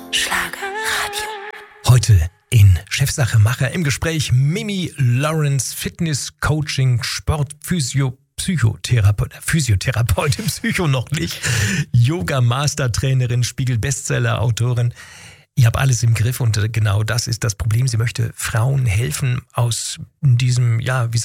Schlagerradio. Heute in Chefsache Macher im Gespräch Mimi Lawrence, Fitness, Coaching, Sport, Physiotherapeutin, Psycho noch nicht, Yoga-Master-Trainerin, Spiegel-Bestseller-Autorin. Ihr habt alles im Griff und genau das ist das Problem. Sie möchte Frauen helfen, aus diesem,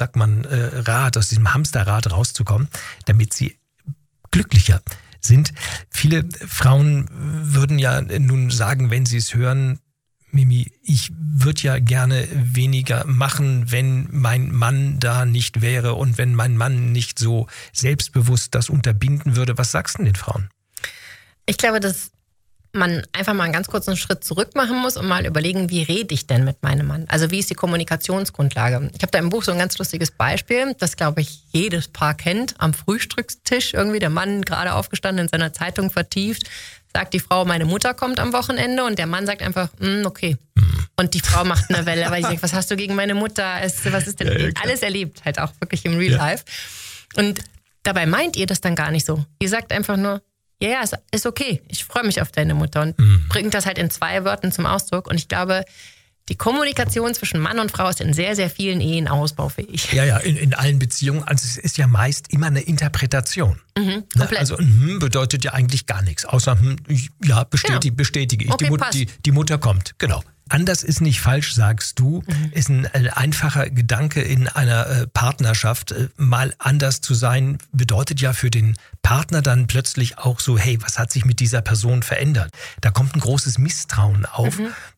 Rad, aus diesem Hamsterrad rauszukommen, damit sie glücklicher sind. Viele Frauen würden ja nun sagen, wenn sie es hören, Mimi, ich würde ja gerne weniger machen, wenn mein Mann da nicht wäre und wenn mein Mann nicht so selbstbewusst das unterbinden würde. Was sagst du den Frauen? Ich glaube, dass man einfach mal einen ganz kurzen Schritt zurück machen muss und mal überlegen, wie rede ich denn mit meinem Mann? Also wie ist die Kommunikationsgrundlage? Ich habe da im Buch so ein ganz lustiges Beispiel, das, glaube ich, jedes Paar kennt. Am Frühstückstisch irgendwie der Mann gerade aufgestanden, in seiner Zeitung vertieft, sagt die Frau, meine Mutter kommt am Wochenende und der Mann sagt einfach, okay. Und die Frau macht eine Welle, aber ich sage, was hast du gegen meine Mutter? Was ist denn alles erlebt? Halt auch wirklich im Real Life. Und dabei meint ihr das dann gar nicht so. Ihr sagt einfach nur, ja, ist okay, ich freue mich auf deine Mutter und bringt das halt in 2 Wörtern zum Ausdruck. Und ich glaube, die Kommunikation zwischen Mann und Frau ist in sehr, sehr vielen Ehen ausbaufähig. Ja, in allen Beziehungen. Also es ist ja meist immer eine Interpretation. Komplett. Also bedeutet ja eigentlich gar nichts, außer bestätige ich. Okay, die Mutter kommt, genau. Anders ist nicht falsch, sagst du, ist ein einfacher Gedanke in einer Partnerschaft. Mal anders zu sein, bedeutet ja für den Partner dann plötzlich auch so, hey, was hat sich mit dieser Person verändert? Da kommt ein großes Misstrauen auf.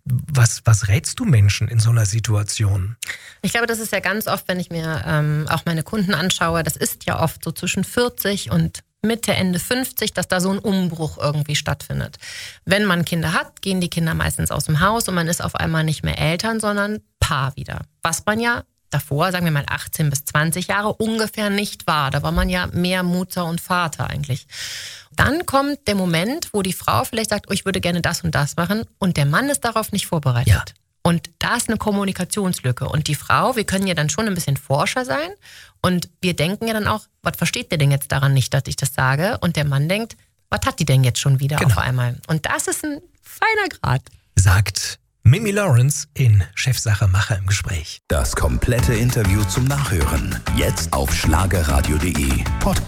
Was rätst du Menschen in so einer Situation? Ich glaube, das ist ja ganz oft, wenn ich mir auch meine Kunden anschaue, das ist ja oft so zwischen 40 und Mitte, Ende 50, dass da so ein Umbruch irgendwie stattfindet. Wenn man Kinder hat, gehen die Kinder meistens aus dem Haus und man ist auf einmal nicht mehr Eltern, sondern Paar wieder. Was man ja davor, sagen wir mal 18 bis 20 Jahre, ungefähr nicht war. Da war man ja mehr Mutter und Vater eigentlich. Dann kommt der Moment, wo die Frau vielleicht sagt, ich würde gerne das und das machen und der Mann ist darauf nicht vorbereitet. Ja. Und da ist eine Kommunikationslücke. Und die Frau, wir können ja dann schon ein bisschen Forscher sein und wir denken ja dann auch, was versteht der denn jetzt daran nicht, dass ich das sage? Und der Mann denkt, was hat die denn jetzt schon wieder auf einmal? Und das ist ein feiner Grad. Sagt Mimi Lawrence in Chefsache Macher im Gespräch. Das komplette Interview zum Nachhören. Jetzt auf schlagerradio.de. Podcast.